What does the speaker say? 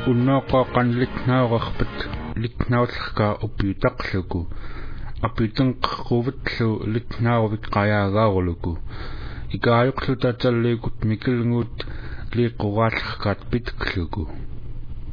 unnoqoqan litnaaqarpat litnaullerka upiutaqluku apitenqerruvitllu litnaaruvik qayaagaaruluku ikaayuqluta talliikut mikilnguut liiqquraallerkaat pitkluku